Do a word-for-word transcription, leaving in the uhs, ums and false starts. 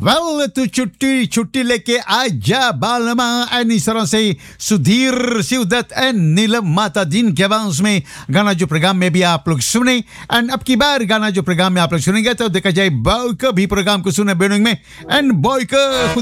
well तू छुट्टी छुट्टी लेके आजा बालमा एंड इस तरह से सुधीर शिवदत्त एंड नीलम माता दिन के आवाज में गाना जो प्रोग्राम में भी आप लोग सुने एंड अब की बार गाना जो प्रोग्राम में आप लोग सुनेंगे तो देखा जाए बॉय का भी प्रोग्राम को सुने बेनुंग में एंड बॉय का